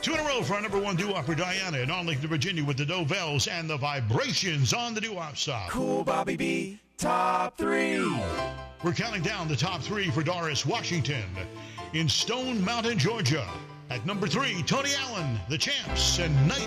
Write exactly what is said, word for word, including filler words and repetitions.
Two in a row for our number one doo-wop for Diana in Arlington, Virginia with the Dovels and the Vibrations on the doo-wop stop. Cool Bobby B, top three. We're counting down the top three for Doris Washington in Stone Mountain, Georgia. At number three, Tony Allen, The Champs, and Night